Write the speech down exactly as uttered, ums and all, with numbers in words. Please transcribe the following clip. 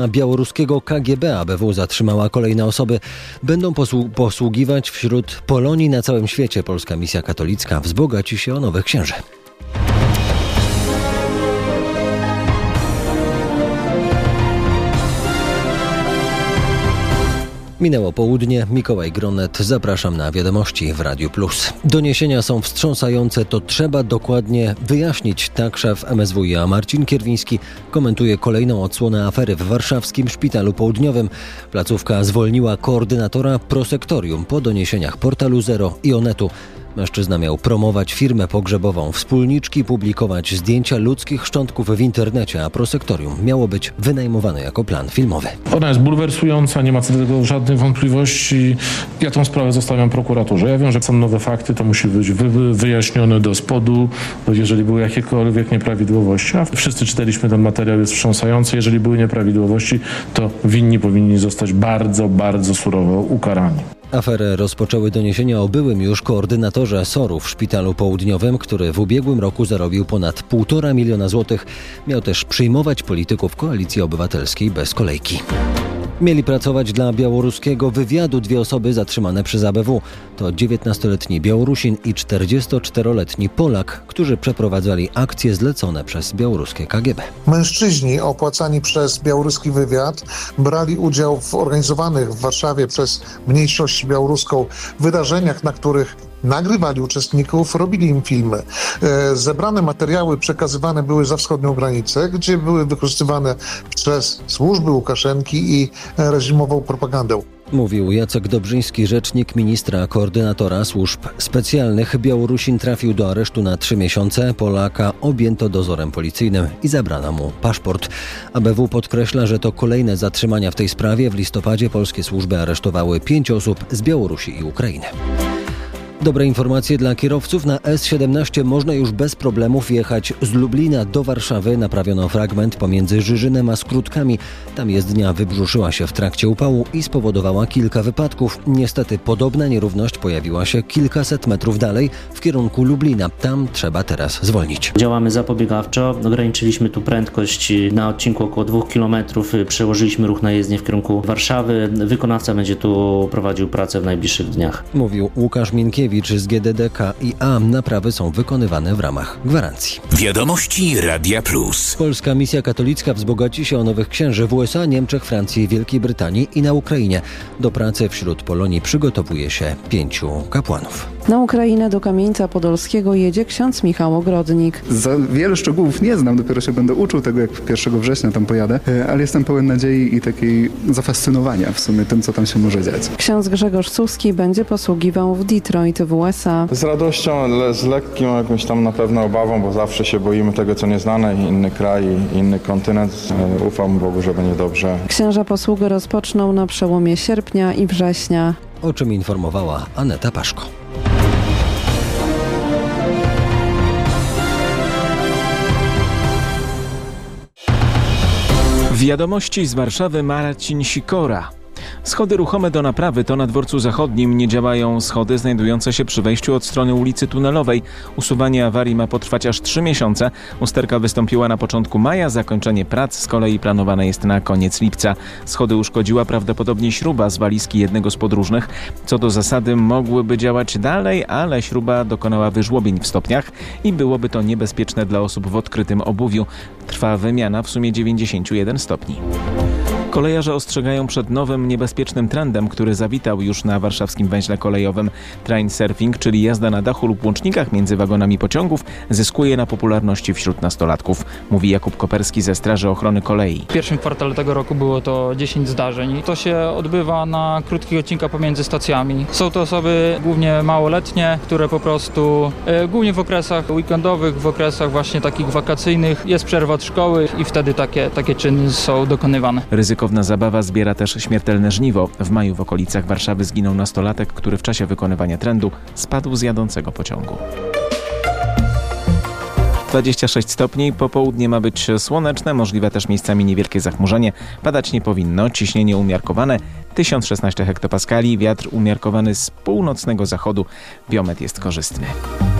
białoruskiego K G B A B W zatrzymała kolejne osoby. Będą posłu- posługiwać wśród Polonii na całym świecie. Polska Misja Katolicka wzbogaci się o nowych księży. Minęło południe, Mikołaj Gronet, zapraszam na wiadomości w Radiu Plus. Doniesienia są wstrząsające, to trzeba dokładnie wyjaśnić. Tak szef M S W iA Marcin Kierwiński komentuje kolejną odsłonę afery w warszawskim Szpitalu Południowym. Placówka zwolniła koordynatora prosektorium po doniesieniach portalu Zero i Onetu. Mężczyzna miał promować firmę pogrzebową wspólniczki, publikować zdjęcia ludzkich szczątków w internecie, a prosektorium miało być wynajmowane jako plan filmowy. Ona jest bulwersująca, nie ma co do tego żadnych wątpliwości. Ja tą sprawę zostawiam prokuraturze. Ja wiem, że są nowe fakty, to musi być wy- wyjaśnione do spodu, jeżeli były jakiekolwiek nieprawidłowości. A wszyscy czytaliśmy ten materiał, jest wstrząsający. Jeżeli były nieprawidłowości, to winni powinni zostać bardzo, bardzo surowo ukarani. Aferę rozpoczęły doniesienia o byłym już koordynatorze S O R-u w Szpitalu Południowym, który w ubiegłym roku zarobił ponad półtora miliona złotych. Miał też przyjmować polityków Koalicji Obywatelskiej bez kolejki. Mieli pracować dla białoruskiego wywiadu dwie osoby zatrzymane przez A B W. To dziewiętnastoletni Białorusin i czterdziestoczteroletni Polak, którzy przeprowadzali akcje zlecone przez białoruskie K G B. Mężczyźni opłacani przez białoruski wywiad brali udział w organizowanych w Warszawie przez mniejszość białoruską wydarzeniach, na których nagrywali uczestników, robili im filmy. Zebrane materiały przekazywane były za wschodnią granicę, gdzie były wykorzystywane przez służby Łukaszenki i reżimową propagandę. Mówił Jacek Dobrzyński, rzecznik ministra koordynatora służb specjalnych. Białorusin trafił do aresztu na trzy miesiące. Polaka objęto dozorem policyjnym i zabrano mu paszport. A B W podkreśla, że to kolejne zatrzymania w tej sprawie. W listopadzie polskie służby aresztowały pięć osób z Białorusi i Ukrainy. Dobre informacje dla kierowców. Na S siedemnaście można już bez problemów jechać z Lublina do Warszawy. Naprawiono fragment pomiędzy Żyżynem a Skrótkami. Tam jezdnia wybrzuszyła się w trakcie upału i spowodowała kilka wypadków. Niestety podobna nierówność pojawiła się kilkaset metrów dalej w kierunku Lublina. Tam trzeba teraz zwolnić. Działamy zapobiegawczo. Ograniczyliśmy tu prędkość na odcinku około dwóch kilometrów. Przełożyliśmy ruch na jezdnię w kierunku Warszawy. Wykonawca będzie tu prowadził pracę w najbliższych dniach. Mówił Łukasz Minkiewicz z G D D K i A. Naprawy są wykonywane w ramach gwarancji. Wiadomości Radia Plus. Polska Misja Katolicka wzbogaci się o nowych księży w U S A, Niemczech, Francji, Wielkiej Brytanii i na Ukrainie. Do pracy wśród Polonii przygotowuje się pięciu kapłanów. Na Ukrainę do Kamieńca Podolskiego jedzie ksiądz Michał Ogrodnik. Za wiele szczegółów nie znam, dopiero się będę uczył tego, jak pierwszego września tam pojadę, ale jestem pełen nadziei i takiej zafascynowania w sumie tym, co tam się może dziać. Ksiądz Grzegorz Suski będzie posługiwał w Detroit w U S A. Z radością, ale z lekkim jakąś tam na pewno obawą, bo zawsze się boimy tego, co nieznane, inny kraj, inny kontynent. Ufam Bogu, że będzie dobrze. Księża posługę rozpoczną na przełomie sierpnia i września. O czym informowała Aneta Paszko. Wiadomości z Warszawy, Marcin Sikora. Schody ruchome do naprawy to na dworcu zachodnim. Nie działają schody znajdujące się przy wejściu od strony ulicy Tunelowej. Usuwanie awarii ma potrwać aż trzy miesiące. Usterka wystąpiła na początku maja. Zakończenie prac z kolei planowane jest na koniec lipca. Schody uszkodziła prawdopodobnie śruba z walizki jednego z podróżnych. Co do zasady mogłyby działać dalej, ale śruba dokonała wyżłobień w stopniach i byłoby to niebezpieczne dla osób w odkrytym obuwiu. Trwa wymiana w sumie dziewięćdziesiąt jeden stopni. Kolejarze ostrzegają przed nowym, niebezpiecznym trendem, który zawitał już na warszawskim węźle kolejowym. Train surfing, czyli jazda na dachu lub łącznikach między wagonami pociągów, zyskuje na popularności wśród nastolatków, mówi Jakub Koperski ze Straży Ochrony Kolei. W pierwszym kwartale tego roku było to dziesięć zdarzeń. To się odbywa na krótkich odcinkach pomiędzy stacjami. Są to osoby głównie małoletnie, które po prostu, e, głównie w okresach weekendowych, w okresach właśnie takich wakacyjnych, jest przerwa od szkoły i wtedy takie, takie czyny są dokonywane. Ryzykowna zabawa zbiera też śmiertelne żniwo. W maju w okolicach Warszawy zginął nastolatek, który w czasie wykonywania trendu spadł z jadącego pociągu. dwadzieścia sześć stopni, popołudnie ma być słoneczne, możliwe też miejscami niewielkie zachmurzenie. Padać nie powinno, ciśnienie umiarkowane, tysiąc szesnaście hektopaskali, wiatr umiarkowany z północnego zachodu, biometr jest korzystny.